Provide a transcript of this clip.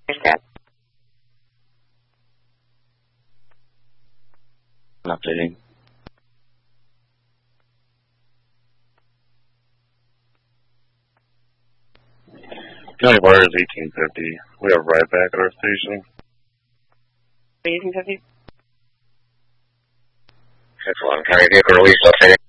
Understand. Updating. County wire is 1850. We have right back at our station. 1850? Excellent. County vehicle release located.